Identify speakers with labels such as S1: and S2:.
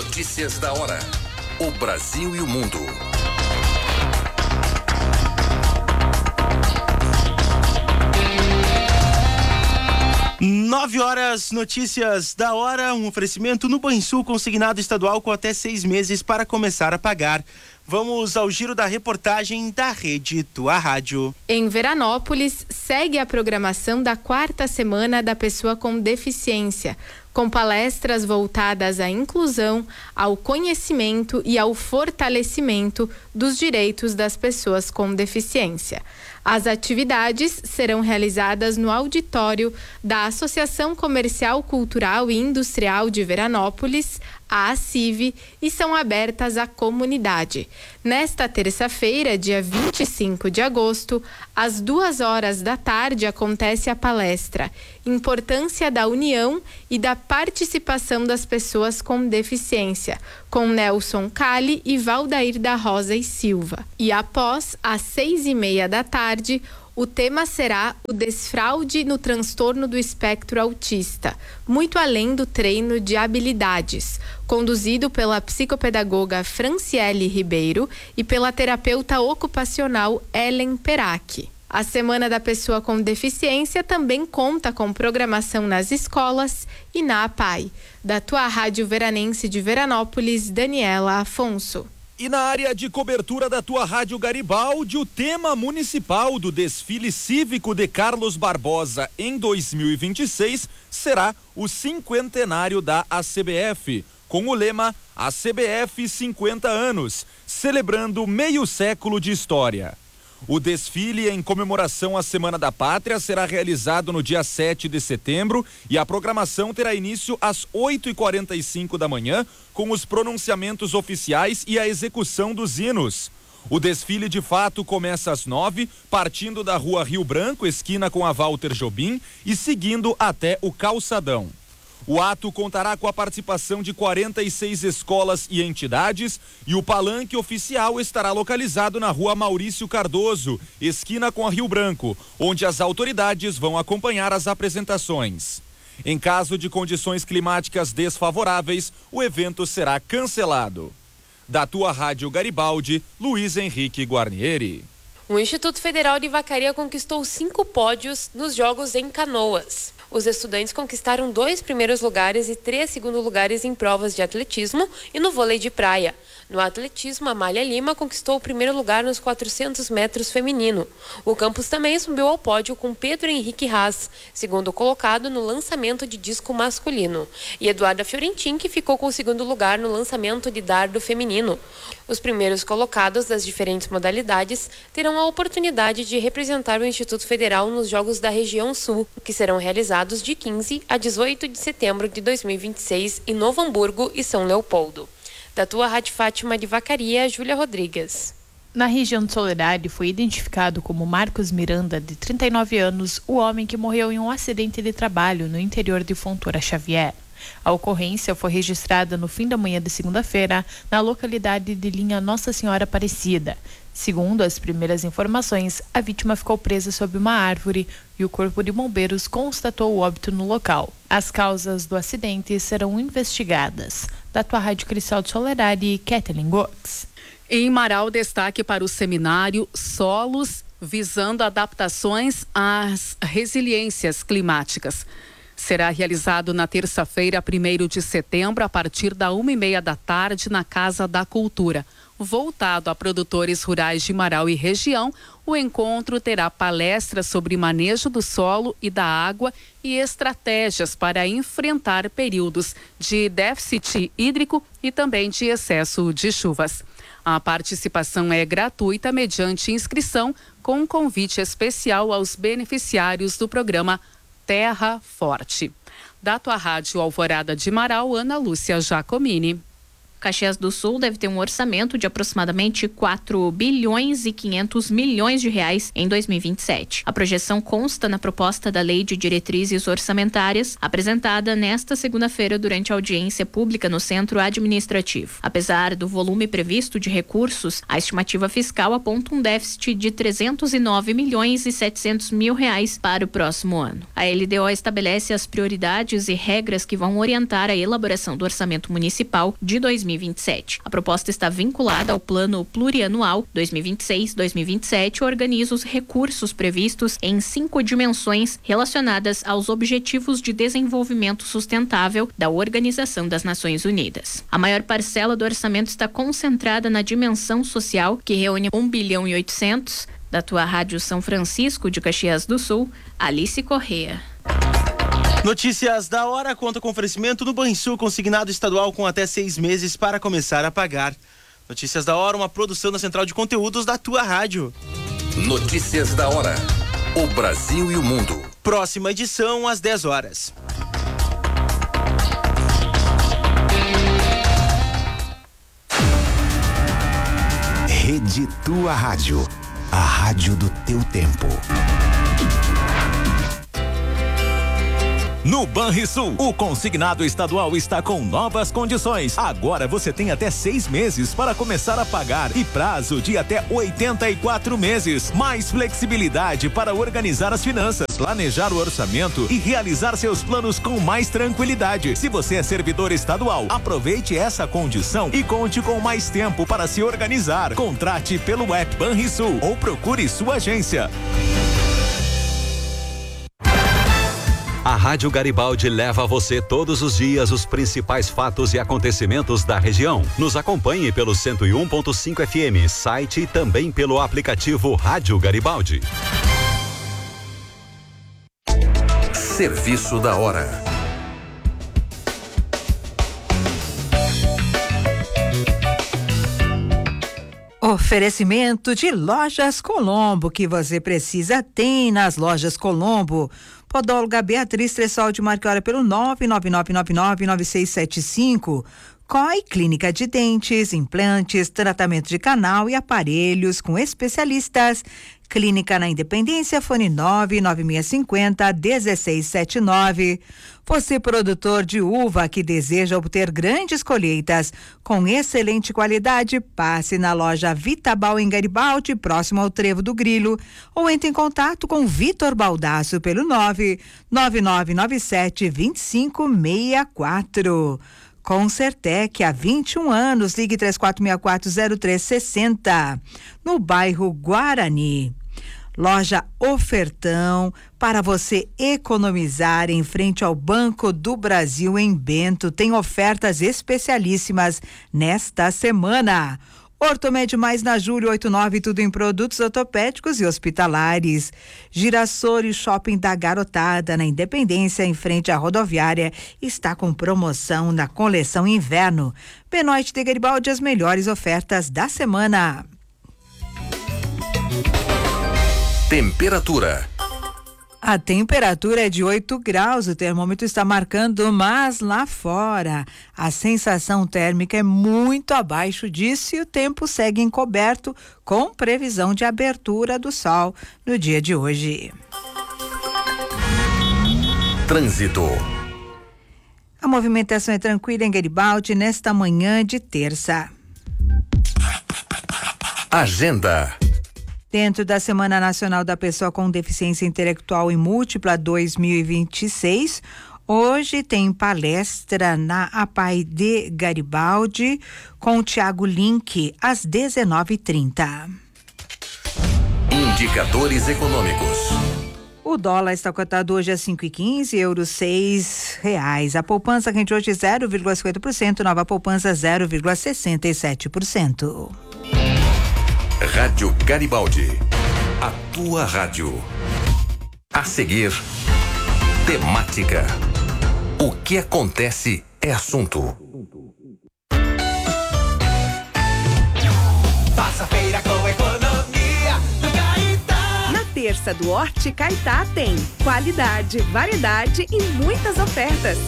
S1: Notícias da hora. O Brasil e o mundo.
S2: 9h, notícias da hora, um oferecimento no Banrisul consignado estadual com até 6 meses para começar a pagar. Vamos ao giro da reportagem da Rede Tua Rádio.
S3: Em Veranópolis, segue a programação da 4ª Semana da Pessoa com Deficiência, com palestras voltadas à inclusão, ao conhecimento e ao fortalecimento dos direitos das pessoas com deficiência. As atividades serão realizadas no auditório da Associação Comercial, Cultural e Industrial de Veranópolis, a ACIV, e são abertas à comunidade. Nesta terça-feira, dia 25 de agosto, às 14h acontece a palestra Importância da União e da Participação das Pessoas com Deficiência, com Nelson Cali e Valdair da Rosa e Silva. E após, às 18h30, o tema será o desfraude no transtorno do espectro autista, muito além do treino de habilidades, conduzido pela psicopedagoga Franciele Ribeiro e pela terapeuta ocupacional Ellen Perac. A Semana da Pessoa com Deficiência também conta com programação nas escolas e na APAI. Da Tua Rádio Veranense de Veranópolis, Daniela Afonso.
S4: E na área de cobertura da Tua Rádio Garibaldi, o tema municipal do desfile cívico de Carlos Barbosa em 2026 será o cinquentenário da ACBF, com o lema ACBF 50 anos, celebrando meio século de história. O desfile em comemoração à Semana da Pátria será realizado no dia 7 de setembro e a programação terá início às 8h45 da manhã, com os pronunciamentos oficiais e a execução dos hinos. O desfile de fato começa às 9h, partindo da Rua Rio Branco, esquina com a Walter Jobim, e seguindo até o Calçadão. O ato contará com a participação de 46 escolas e entidades e o palanque oficial estará localizado na Rua Maurício Cardoso, esquina com a Rio Branco, onde as autoridades vão acompanhar as apresentações. Em caso de condições climáticas desfavoráveis, o evento será cancelado. Da Tua Rádio Garibaldi, Luiz Henrique Guarnieri.
S5: O Instituto Federal de Vacaria conquistou 5 pódios nos Jogos em Canoas. Os estudantes conquistaram 2 primeiros lugares e 3 segundos lugares em provas de atletismo e no vôlei de praia. No atletismo, a Amália Lima conquistou o primeiro lugar nos 400 metros feminino. O campus também subiu ao pódio com Pedro Henrique Haas, segundo colocado no lançamento de disco masculino, e Eduarda Fiorentin, que ficou com o segundo lugar no lançamento de dardo feminino. Os primeiros colocados das diferentes modalidades terão a oportunidade de representar o Instituto Federal nos Jogos da Região Sul, que serão realizados de 15 a 18 de setembro de 2026 em Novo Hamburgo e São Leopoldo. Da Tua Rádio Fátima de Vacaria, Júlia Rodrigues.
S6: Na região de Soledade foi identificado como Marcos Miranda, de 39 anos, o homem que morreu em um acidente de trabalho no interior de Fontoura Xavier. A ocorrência foi registrada no fim da manhã de segunda-feira na localidade de Linha Nossa Senhora Aparecida. Segundo as primeiras informações, a vítima ficou presa sob uma árvore e o Corpo de Bombeiros constatou o óbito no local. As causas do acidente serão investigadas. Da Tua Rádio Cristal de Soledade, Kathleen Gox.
S7: Em Marau, destaque para o seminário Solos, visando adaptações às resiliências climáticas. Será realizado na terça-feira, 1º de setembro, a partir da 1h30 da tarde, na Casa da Cultura. Voltado a produtores rurais de Marau e região, o encontro terá palestras sobre manejo do solo e da água e estratégias para enfrentar períodos de déficit hídrico e também de excesso de chuvas. A participação é gratuita mediante inscrição, com um convite especial aos beneficiários do programa Terra Forte. Da Tua Rádio Alvorada de Marau, Ana Lúcia Giacomini.
S6: Caxias do Sul deve ter um orçamento de aproximadamente 4 bilhões e 500 milhões de reais em 2027. A projeção consta na proposta da Lei de Diretrizes Orçamentárias, apresentada nesta segunda-feira durante a audiência pública no Centro Administrativo. Apesar do volume previsto de recursos, a estimativa fiscal aponta um déficit de 309 milhões e 700 mil reais para o próximo ano. A LDO estabelece as prioridades e regras que vão orientar a elaboração do orçamento municipal de 2027. A proposta está vinculada ao Plano Plurianual 2026-2027 e organiza os recursos previstos em 5 dimensões relacionadas aos Objetivos de Desenvolvimento Sustentável da Organização das Nações Unidas. A maior parcela do orçamento está concentrada na dimensão social, que reúne 1 bilhão e 800. Da tua Rádio São Francisco de Caxias do Sul, Alice Corrêa.
S2: Notícias da hora conta com oferecimento no Banrisul, consignado estadual com até 6 meses para começar a pagar. Notícias da hora, uma produção da Central de Conteúdos da tua rádio.
S1: Notícias da hora. O Brasil e o mundo.
S2: Próxima edição às 10 horas.
S8: Rede Tua Rádio. A rádio do teu tempo.
S9: No Banrisul, o consignado estadual está com novas condições. Agora você tem até 6 meses para começar a pagar e prazo de até 84 meses. Mais flexibilidade para organizar as finanças, planejar o orçamento e realizar seus planos com mais tranquilidade. Se você é servidor estadual, aproveite essa condição e conte com mais tempo para se organizar. Contrate pelo app Banrisul ou procure sua agência.
S10: A Rádio Garibaldi leva a você todos os dias os principais fatos e acontecimentos da região. Nos acompanhe pelo 101.5 FM, site e também pelo aplicativo Rádio Garibaldi.
S1: Serviço da hora.
S11: Oferecimento de Lojas Colombo, que você precisa tem nas Lojas Colombo. Podóloga Beatriz Tressol de Marqueira pelo 999999675. COI Clínica de Dentes, Implantes, Tratamento de Canal e Aparelhos com especialistas. Clínica na Independência, fone 99650-1679. Você, produtor de uva que deseja obter grandes colheitas com excelente qualidade, passe na loja Vitabal em Garibaldi, próximo ao Trevo do Grilo, ou entre em contato com Vitor Baldasso pelo 99997-2564. Concertec, há 21 anos, ligue 3464-0360, no bairro Guarani. Loja Ofertão, para você economizar em frente ao Banco do Brasil em Bento, tem ofertas especialíssimas nesta semana. Ortomed Mais na Júlio 89, tudo em produtos ortopédicos e hospitalares. Girassol Shopping da Garotada, na Independência, em frente à rodoviária, está com promoção na coleção inverno. Benoit de Garibaldi, as melhores ofertas da semana.
S1: Temperatura.
S11: A temperatura é de 8 graus, o termômetro está marcando, mas lá fora a sensação térmica é muito abaixo disso e o tempo segue encoberto com previsão de abertura do sol no dia de hoje.
S1: Trânsito.
S11: A movimentação é tranquila em Garibaldi nesta manhã de terça.
S1: Agenda.
S11: Dentro da Semana Nacional da Pessoa com Deficiência Intelectual e Múltipla 2026, hoje tem palestra na APAI de Garibaldi com o Tiago Link às 19h30.
S1: Indicadores econômicos.
S11: O dólar está cotado hoje a 5,15, euro R$6. A poupança rende hoje 0,50%, nova poupança 0,67%.
S1: Rádio Garibaldi, a tua rádio. A seguir, temática. O que acontece é assunto.
S12: Faça feira com economia no Caetá.
S13: Na terça do Horti Caetá tem qualidade, variedade e muitas ofertas.